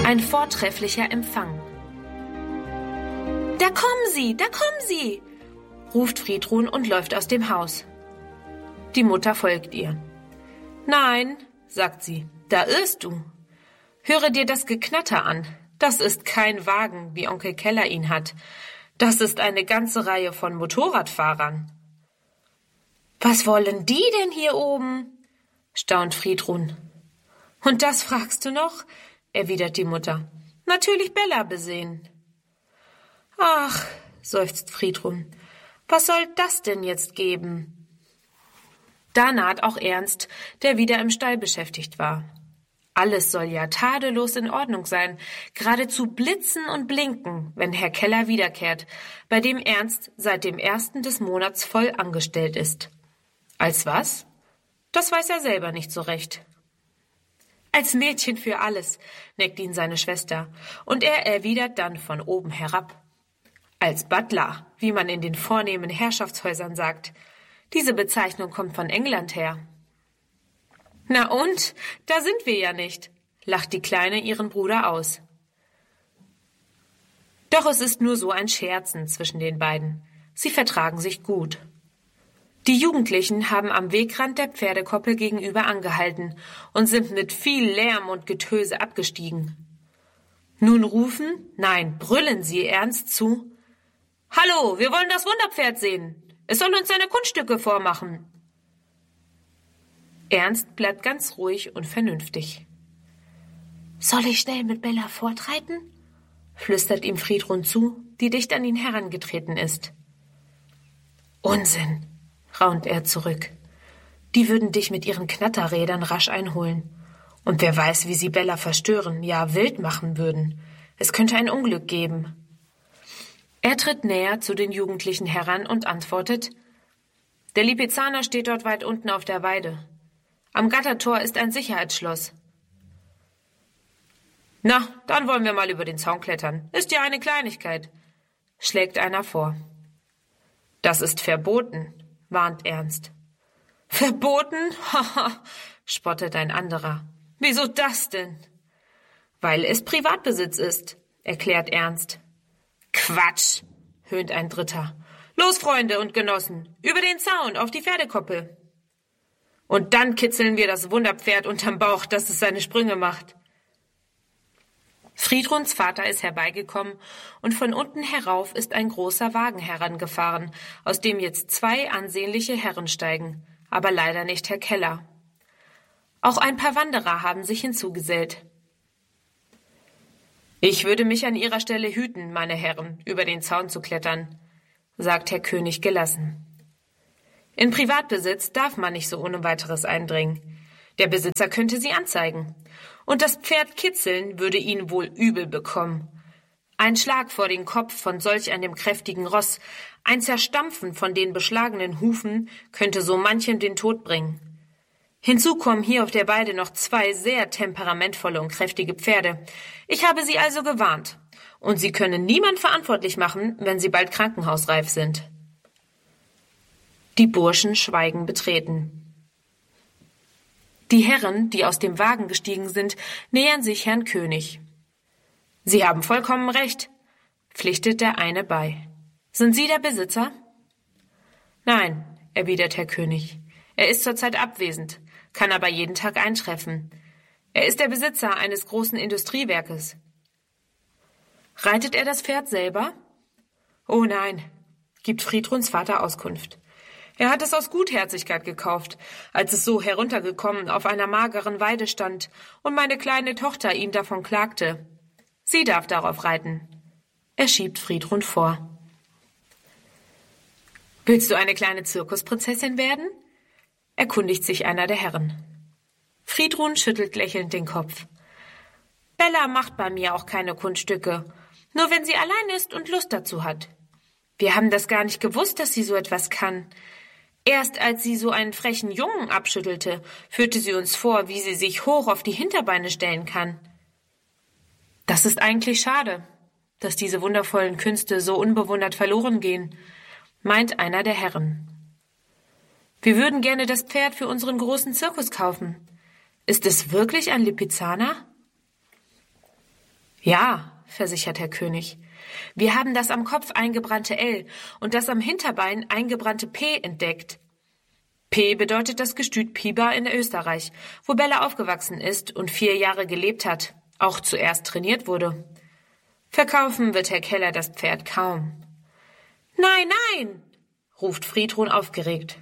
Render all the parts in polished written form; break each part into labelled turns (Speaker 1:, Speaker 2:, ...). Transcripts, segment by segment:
Speaker 1: Ein vortrefflicher Empfang. »Da kommen Sie«, ruft Friedrun und läuft aus dem Haus. Die Mutter folgt ihr. »Nein«, sagt sie, »da irrst du. Höre dir das Geknatter an. Das ist kein Wagen, wie Onkel Keller ihn hat. Das ist eine ganze Reihe von Motorradfahrern.« »Was wollen die denn hier oben?«, staunt Friedrun. »Und das fragst du noch?«, erwidert die Mutter. »Natürlich Bella besehen.« »Ach«, seufzt Friedrun, »was soll das denn jetzt geben?« Da naht auch Ernst, der wieder im Stall beschäftigt war. Alles soll ja tadellos in Ordnung sein, geradezu blitzen und blinken, wenn Herr Keller wiederkehrt, bei dem Ernst seit dem 1. des Monats voll angestellt ist. Als was? Das weiß er selber nicht so recht. Als Mädchen für alles, neckt ihn seine Schwester, und er erwidert dann von oben herab. Als Butler, wie man in den vornehmen Herrschaftshäusern sagt. Diese Bezeichnung kommt von England her. »Na und? Da sind wir ja nicht«, lacht die Kleine ihren Bruder aus. Doch es ist nur so ein Scherzen zwischen den beiden. Sie vertragen sich gut. Die Jugendlichen haben am Wegrand der Pferdekoppel gegenüber angehalten und sind mit viel Lärm und Getöse abgestiegen. Nun rufen, nein, brüllen sie Ernst zu: »Hallo, wir wollen das Wunderpferd sehen. Es soll uns seine Kunststücke vormachen.« Ernst bleibt ganz ruhig und vernünftig. »Soll ich schnell mit Bella fortreiten?«, flüstert ihm Friedrun zu, die dicht an ihn herangetreten ist. »Unsinn«, raunt er zurück. »Die würden dich mit ihren Knatterrädern rasch einholen. Und wer weiß, wie sie Bella verstören, ja wild machen würden. Es könnte ein Unglück geben.« Er tritt näher zu den Jugendlichen heran und antwortet: »Der Lipizzaner steht dort weit unten auf der Weide. Am Gattertor ist ein Sicherheitsschloss.« »Na, dann wollen wir mal über den Zaun klettern. Ist ja eine Kleinigkeit«, schlägt einer vor. »Das ist verboten«, warnt Ernst. »Verboten? Haha«, spottet ein anderer. »Wieso das denn?« »Weil es Privatbesitz ist«, erklärt Ernst. »Quatsch«, höhnt ein dritter. »Los, Freunde und Genossen, über den Zaun auf die Pferdekoppel. Und dann kitzeln wir das Wunderpferd unterm Bauch, dass es seine Sprünge macht.« Friedruns Vater ist herbeigekommen und von unten herauf ist ein großer Wagen herangefahren, aus dem jetzt 2 ansehnliche Herren steigen, aber leider nicht Herr Keller. Auch ein paar Wanderer haben sich hinzugesellt. »Ich würde mich an Ihrer Stelle hüten, meine Herren, über den Zaun zu klettern«, sagt Herr König gelassen. »In Privatbesitz darf man nicht so ohne weiteres eindringen. Der Besitzer könnte Sie anzeigen. Und das Pferd kitzeln würde ihn wohl übel bekommen. Ein Schlag vor den Kopf von solch einem kräftigen Ross, ein Zerstampfen von den beschlagenen Hufen könnte so manchem den Tod bringen. Hinzu kommen hier auf der Weide noch 2 sehr temperamentvolle und kräftige Pferde. Ich habe Sie also gewarnt. Und Sie können niemand verantwortlich machen, wenn Sie bald krankenhausreif sind.« Die Burschen schweigen betreten. Die Herren, die aus dem Wagen gestiegen sind, nähern sich Herrn König. »Sie haben vollkommen recht«, pflichtet der eine bei. »Sind Sie der Besitzer?« »Nein«, erwidert Herr König. »Er ist zurzeit abwesend, kann aber jeden Tag eintreffen. Er ist der Besitzer eines großen Industriewerkes.« »Reitet er das Pferd selber?« »Oh nein«, gibt Friedruns Vater Auskunft. »Er hat es aus Gutherzigkeit gekauft, als es so heruntergekommen auf einer mageren Weide stand und meine kleine Tochter ihm davon klagte. Sie darf darauf reiten.« Er schiebt Friedrun vor. »Willst du eine kleine Zirkusprinzessin werden?« erkundigt sich einer der Herren. Friedrun schüttelt lächelnd den Kopf. »Bella macht bei mir auch keine Kunststücke, nur wenn sie allein ist und Lust dazu hat. Wir haben das gar nicht gewusst, dass sie so etwas kann. Erst als sie so einen frechen Jungen abschüttelte, führte sie uns vor, wie sie sich hoch auf die Hinterbeine stellen kann. Das ist eigentlich schade, dass diese wundervollen Künste so unbewundert verloren gehen«, meint einer der Herren. »Wir würden gerne das Pferd für unseren großen Zirkus kaufen. Ist es wirklich ein Lipizzaner?« Ja, versichert Herr König. Wir haben das am Kopf eingebrannte L und das am Hinterbein eingebrannte P entdeckt. P bedeutet das Gestüt Piba in Österreich, wo Bella aufgewachsen ist und 4 Jahre gelebt hat, auch zuerst trainiert wurde. Verkaufen wird Herr Keller das Pferd kaum. Nein, nein, ruft Friedrun aufgeregt.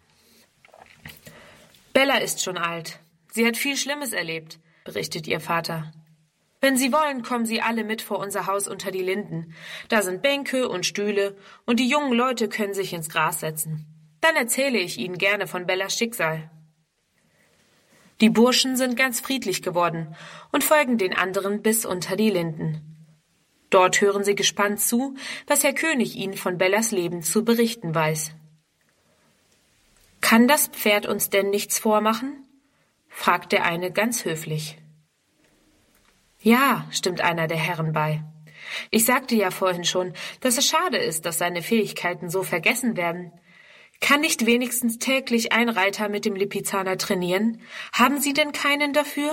Speaker 1: Bella ist schon alt. Sie hat viel Schlimmes erlebt, berichtet ihr Vater. Wenn Sie wollen, kommen Sie alle mit vor unser Haus unter die Linden. Da sind Bänke und Stühle und die jungen Leute können sich ins Gras setzen. Dann erzähle ich Ihnen gerne von Bellas Schicksal. Die Burschen sind ganz friedlich geworden und folgen den anderen bis unter die Linden. Dort hören sie gespannt zu, was Herr König ihnen von Bellas Leben zu berichten weiß. »Kann das Pferd uns denn nichts vormachen?« fragt der eine ganz höflich. »Ja«, stimmt einer der Herren bei. »Ich sagte ja vorhin schon, dass es schade ist, dass seine Fähigkeiten so vergessen werden. Kann nicht wenigstens täglich ein Reiter mit dem Lipizzaner trainieren? Haben Sie denn keinen dafür?«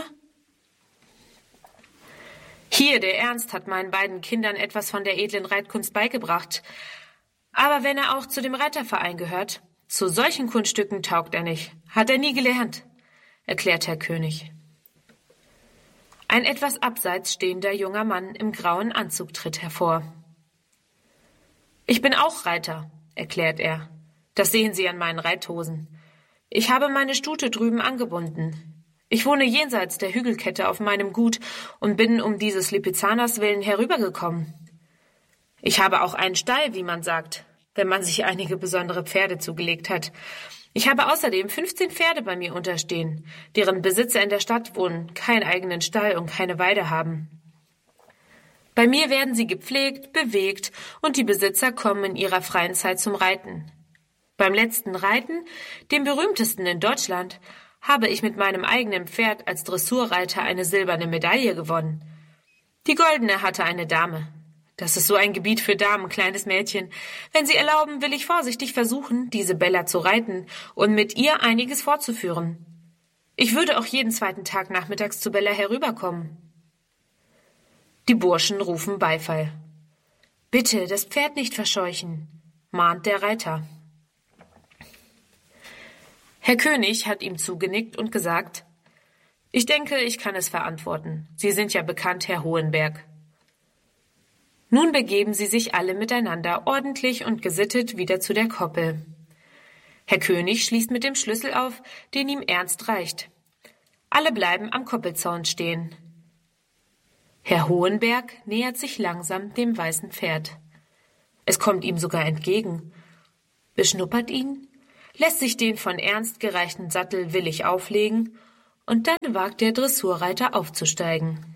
Speaker 1: »Hier, der Ernst hat meinen beiden Kindern etwas von der edlen Reitkunst beigebracht. Aber wenn er auch zu dem Reiterverein gehört, zu solchen Kunststücken taugt er nicht. Hat er nie gelernt«, erklärt Herr König. Ein etwas abseits stehender junger Mann im grauen Anzug tritt hervor. »Ich bin auch Reiter«, erklärt er. »Das sehen Sie an meinen Reithosen. Ich habe meine Stute drüben angebunden. Ich wohne jenseits der Hügelkette auf meinem Gut und bin um dieses Lipizzaners willen herübergekommen. Ich habe auch einen Stall, wie man sagt, wenn man sich einige besondere Pferde zugelegt hat. Ich habe außerdem 15 Pferde bei mir unterstehen, deren Besitzer in der Stadt wohnen, keinen eigenen Stall und keine Weide haben. Bei mir werden sie gepflegt, bewegt und die Besitzer kommen in ihrer freien Zeit zum Reiten. Beim letzten Reiten, dem berühmtesten in Deutschland, habe ich mit meinem eigenen Pferd als Dressurreiter eine silberne Medaille gewonnen. Die goldene hatte eine Dame. Das ist so ein Gebiet für Damen, kleines Mädchen. Wenn Sie erlauben, will ich vorsichtig versuchen, diese Bella zu reiten und mit ihr einiges fortzuführen. Ich würde auch jeden 2. Tag nachmittags zu Bella herüberkommen.« Die Burschen rufen Beifall. »Bitte, das Pferd nicht verscheuchen«, mahnt der Reiter. Herr König hat ihm zugenickt und gesagt, »Ich denke, ich kann es verantworten. Sie sind ja bekannt, Herr Hohenberg.« Nun begeben sie sich alle miteinander ordentlich und gesittet wieder zu der Koppel. Herr König schließt mit dem Schlüssel auf, den ihm Ernst reicht. Alle bleiben am Koppelzaun stehen. Herr Hohenberg nähert sich langsam dem weißen Pferd. Es kommt ihm sogar entgegen, beschnuppert ihn, lässt sich den von Ernst gereichten Sattel willig auflegen und dann wagt der Dressurreiter aufzusteigen.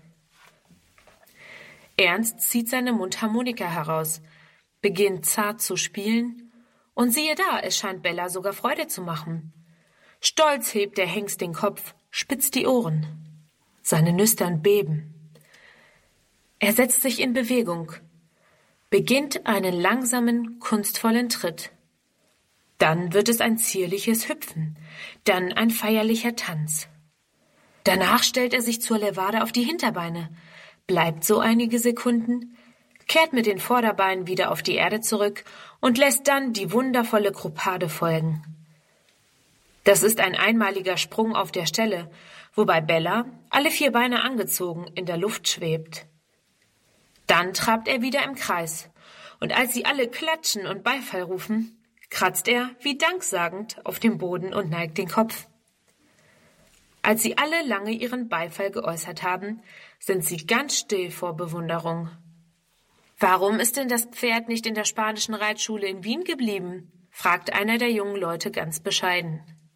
Speaker 1: Ernst zieht seine Mundharmonika heraus, beginnt zart zu spielen und siehe da, es scheint Bella sogar Freude zu machen. Stolz hebt der Hengst den Kopf, spitzt die Ohren. Seine Nüstern beben. Er setzt sich in Bewegung, beginnt einen langsamen, kunstvollen Tritt. Dann wird es ein zierliches Hüpfen, dann ein feierlicher Tanz. Danach stellt er sich zur Levade auf die Hinterbeine, bleibt so einige Sekunden, kehrt mit den Vorderbeinen wieder auf die Erde zurück und lässt dann die wundervolle Croupade folgen. Das ist ein einmaliger Sprung auf der Stelle, wobei Bella, alle 4 Beine angezogen, in der Luft schwebt. Dann trabt er wieder im Kreis, und als sie alle klatschen und Beifall rufen, kratzt er, wie danksagend, auf dem Boden und neigt den Kopf. Als sie alle lange ihren Beifall geäußert haben, sind sie ganz still vor Bewunderung. »Warum ist denn das Pferd nicht in der spanischen Reitschule in Wien geblieben?« fragt einer der jungen Leute ganz bescheiden.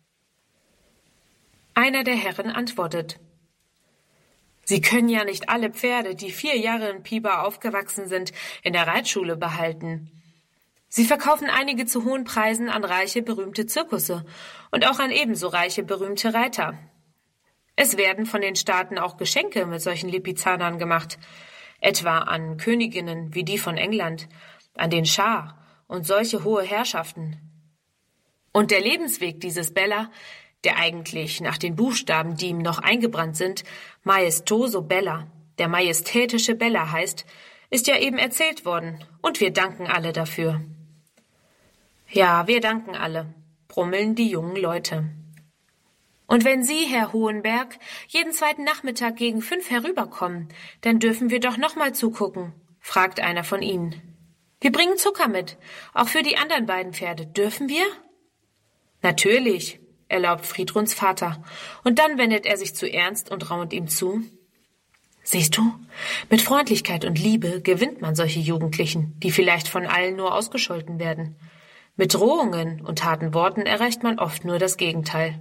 Speaker 1: Einer der Herren antwortet, »Sie können ja nicht alle Pferde, die 4 Jahre in Piba aufgewachsen sind, in der Reitschule behalten. Sie verkaufen einige zu hohen Preisen an reiche, berühmte Zirkusse und auch an ebenso reiche, berühmte Reiter. Es werden von den Staaten auch Geschenke mit solchen Lipizzanern gemacht, etwa an Königinnen wie die von England, an den Schah und solche hohe Herrschaften. Und der Lebensweg dieses Bella, der eigentlich nach den Buchstaben, die ihm noch eingebrannt sind, Maestoso Bella, der majestätische Bella heißt, ist ja eben erzählt worden, und wir danken alle dafür. Ja, wir danken alle, brummeln die jungen Leute. Und wenn Sie, Herr Hohenberg, jeden zweiten Nachmittag gegen 5 herüberkommen, dann dürfen wir doch noch mal zugucken, fragt einer von ihnen. Wir bringen Zucker mit, auch für die anderen beiden Pferde. Dürfen wir? Natürlich, erlaubt Friedruns Vater, und dann wendet er sich zu Ernst und raunt ihm zu. Siehst du, mit Freundlichkeit und Liebe gewinnt man solche Jugendlichen, die vielleicht von allen nur ausgescholten werden. Mit Drohungen und harten Worten erreicht man oft nur das Gegenteil.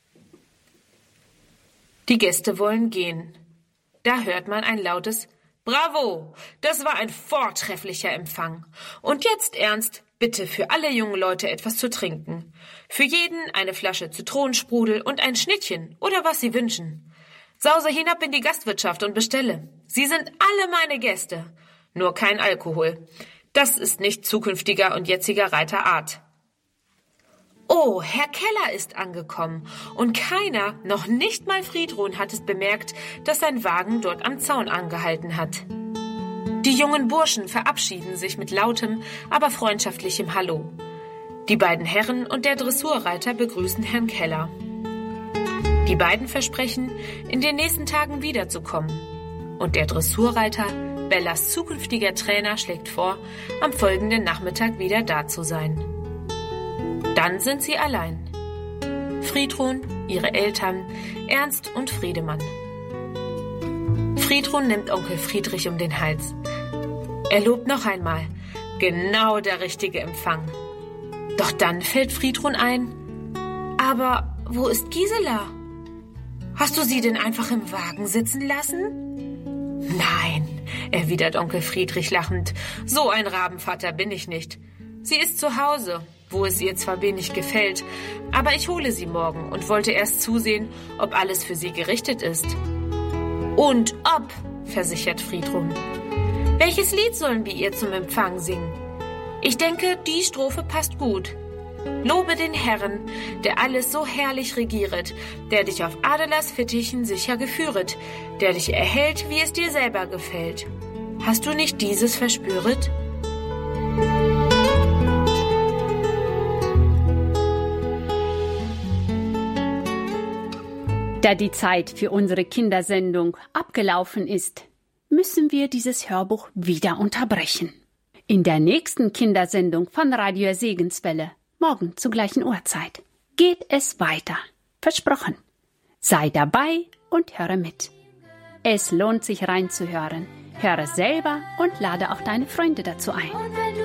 Speaker 1: Die Gäste wollen gehen. Da hört man ein lautes »Bravo! Das war ein vortrefflicher Empfang. Und jetzt, Ernst, bitte für alle jungen Leute etwas zu trinken. Für jeden eine Flasche Zitronensprudel und ein Schnittchen oder was Sie wünschen. Sause hinab in die Gastwirtschaft und bestelle. Sie sind alle meine Gäste. Nur kein Alkohol. Das ist nicht zukünftiger und jetziger Reiter Art.« Oh, Herr Keller ist angekommen, und keiner, noch nicht mal Friedrun, hat es bemerkt, dass sein Wagen dort am Zaun angehalten hat. Die jungen Burschen verabschieden sich mit lautem, aber freundschaftlichem Hallo. Die beiden Herren und der Dressurreiter begrüßen Herrn Keller. Die beiden versprechen, in den nächsten Tagen wiederzukommen. Und der Dressurreiter, Bellas zukünftiger Trainer, schlägt vor, am folgenden Nachmittag wieder da zu sein. Dann sind sie allein. Friedrun, ihre Eltern, Ernst und Friedemann. Friedrun nimmt Onkel Friedrich um den Hals. Er lobt noch einmal. Genau der richtige Empfang. Doch dann fällt Friedrun ein. Aber wo ist Gisela? Hast du sie denn einfach im Wagen sitzen lassen? Nein, erwidert Onkel Friedrich lachend. So ein Rabenvater bin ich nicht. Sie ist zu Hause, wo es ihr zwar wenig gefällt, aber ich hole sie morgen und wollte erst zusehen, ob alles für sie gerichtet ist. Und ob, versichert Friedrun. Welches Lied sollen wir ihr zum Empfang singen? Ich denke, die Strophe passt gut. Lobe den Herrn, der alles so herrlich regieret, der dich auf Adelers Fittichen sicher geführet, der dich erhält, wie es dir selber gefällt. Hast du nicht dieses verspüret?
Speaker 2: Da die Zeit für unsere Kindersendung abgelaufen ist, müssen wir dieses Hörbuch wieder unterbrechen. In der nächsten Kindersendung von Radio Segenswelle, morgen zur gleichen Uhrzeit, geht es weiter. Versprochen. Sei dabei und höre mit. Es lohnt sich reinzuhören. Höre selber und lade auch deine Freunde dazu ein.